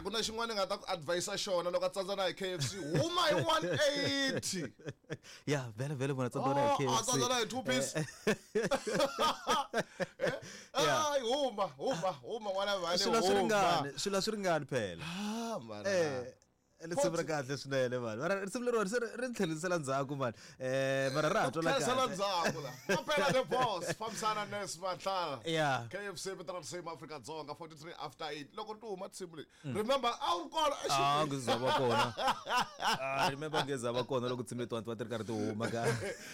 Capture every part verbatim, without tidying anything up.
a ku na xin'wana nga ta ku advise xona loko a tsandzana hi K F C huma hi one eighty ya vele vele bona tsandzana hi K F C a tsandzana hi two piece ay huma huma huma wala vale swilo swi ringani swilo swi ringani phela ah man eh Elitsebra kahle swinene man mara risimu leri ri tlhelisela ndzhaku man eh mara ra twa la kahle tlhelisela ndzhaku la maphela the boss famsana nes mathala yeah K F C betra same Africa Dzonga forty-three after eight loko tu huma tsimu le remember awu kona ah ngizaba kona ah remember ngizaba kona loko tsimu le twenty-three karhi ti huma ka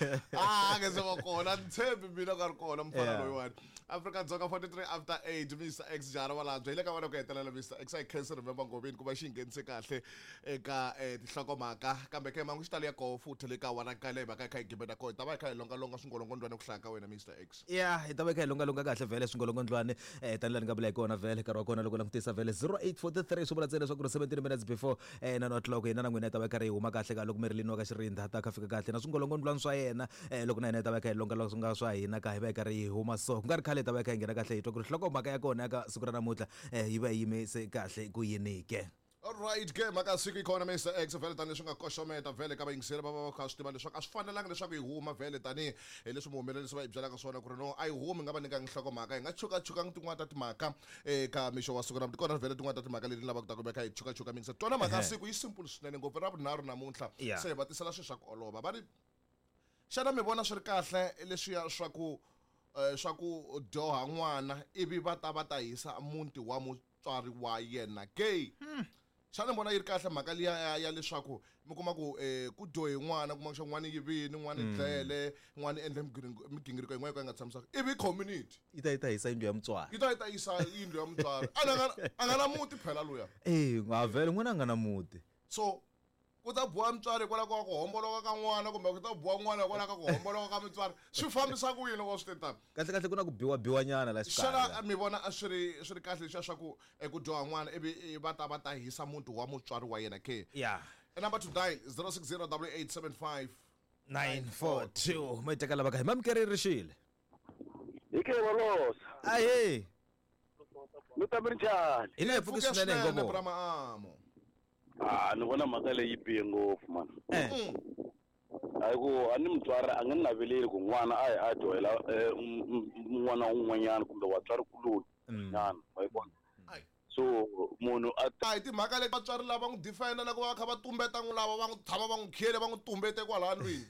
ah ngizaba kona ntshembi mina karhi kona mfana loyiwani Africa Dzonga forty-three after eight Mister X jara wala byi le ka vana ku hetelela Mister X I can't remember ngobeni kuba xi nghenise kahle eka tihlokomhaka kambe ke mangu xitali ya go futhi le ka wana kale ba ka kha igibela ko ta ba kha longa longa swingolongondwane ku hlaka wena Mister X yeah ta ba kha longa longa kahle vele swingolongondwane eh tanile nga bula ikona vele karwa kona loko langutisa vele zero eight four three so bula tsena swa ku seventeen minutes before eh na not loko ina na n'wina ta ba kha ri huma kahle ka loko merilini wa ka xirinda ta ka fika kahle na swingolongondwane swa yena eh loko na yena ta ba kha longa longa nga swa hina ka hi ba ka ri huma so ku nga ri khale ta ba kha ngena kahle hi twa ku ri hlokomhaka ya kona ka siku ra namuntlha eh yi va yime se kahle ku yini ke alright ke maka siku ikona Mister X vele tani leswi nga koxometa vele ka vayingiseri va va kha swi tiva leswaku a swi fanelanga leswaku hi huma vele tani leswi muhumelerisi va hi byelaka swona ku ri no a hi humi nga va nyika nhlokomhaka hi nga chukachukangi tin'wana ta timhaka eka mixo wa siku ra tikona vele tin'wana ta timhaka leti ni lavaka ta ku veka hi chukachuka mingisa twana mhaka siku yi simple swinene ngopfu ra vunharhu namuntlha se hi va tisela swilo swa ku olova va ri xana mi vona swi ri kahle leswiya swa ku swa ku dyoha n'wana ivi va ta va ta hisa muti wa mutswari wa yena ke xana vona yi ri kahle mhaka liya ya leswaku mi kuma ku ku dyohi n'wana kuma xa n'wana yivini n'wana idlele n'wana endle migingiriko yin'wana yo ka yi nga tshamisaka ivi community yi ta yi ta hisa yindlu ya mutswari yi ta yi ta yisa yindlu ya mutswari a nga na muti phela luya eh nga vele n'wana a nga na muti so ku ta buwa mutswari hikwalaho ka ku homboloka ka n'wana kumbe ku ta buwa n'wana hikwalaho ka ku homboloka ka mutswari swi fambisa ku yini loko swi te tani kahle kahle ku na ku biwa biwa nyana la xikarhi xana mi vona a swi ri swi ri kahle leswiya swa ku ku dyoha n'wana ivi va ta va ta hisa muti wa mutswari wa yena ke yeah number to dial zero six zero eight eight seven five nine four two mo itekela baka mami kere rishile ike walosa aye lutabirjani ile fuki swinene ngobo bramaamo ah ni vona mhaka leyi bihe ngopfu man eh ayiku ani mutswari a nga naveleli ku n'wana a hi a dyohela n'wana un'wanyana kumbe vatswari kuloni nyana wa yi vona so munhu a a hi timhaka leti vatswari lava n'wi defenda na ku va kha va tumbeta n'wi lava va n'wi tshama va n'wi khiyele va n'wi tumbete kwala ndlwini